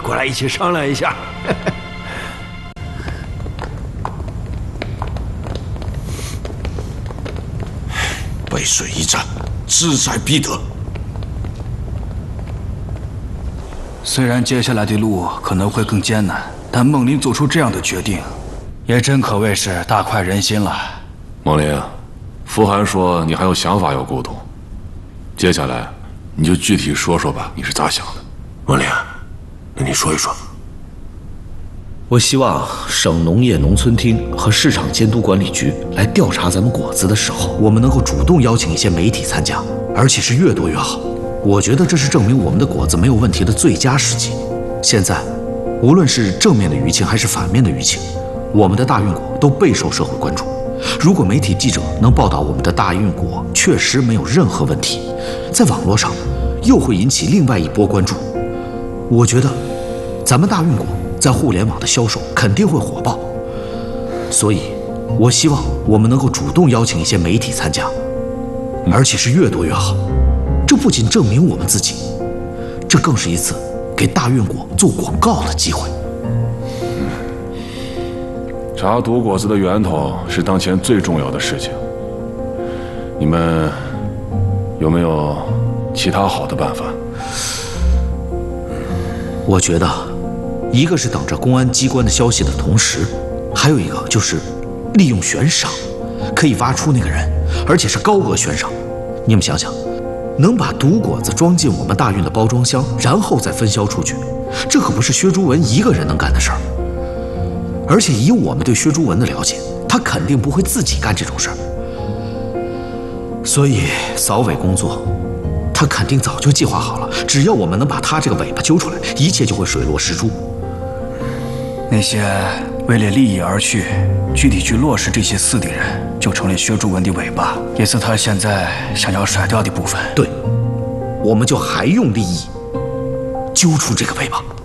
过来一起商量一下。 背水一战，志在必得。 虽然接下来的路可能会更艰难，但孟林做出这样的决定，也真可谓是大快人心了。 孟林，傅寒说你还有想法要沟通，接下来你就具体说说吧，你是咋想的？ 孟林，那你说一说。 我希望省农业农村厅和市场监督管理局来调查咱们果子的时候，我们能够主动邀请一些媒体参加，而且是越多越好。我觉得这是证明我们的果子没有问题的最佳时机。现在，无论是正面的舆情还是反面的舆情，我们的大运果都备受社会关注。如果媒体记者能报道我们的大运果确实没有任何问题，在网络上又会引起另外一波关注。我觉得，咱们大运果在互联网的销售肯定会火爆，所以，我希望我们能够主动邀请一些媒体参加，而且是越多越好。这不仅证明我们自己，这更是一次给大运果做广告的机会。 查毒果子的源头是当前最重要的事情。你们有没有其他好的办法？ 我觉得，一个是等着公安机关的消息的同时，还有一个就是利用悬赏，可以挖出那个人，而且是高额悬赏。你们想想，能把毒果子装进我们大运的包装箱，然后再分销出去，这可不是薛朱文一个人能干的事儿。而且以我们对薛朱文的了解，他肯定不会自己干这种事儿。所以扫尾工作，他肯定早就计划好了。只要我们能把他这个尾巴揪出来，一切就会水落石出。 那些为了利益而去，具体去落实这些私敌人，就成了薛朱文的尾巴，也是他现在想要甩掉的部分。 对，我们就还用利益揪出这个尾巴。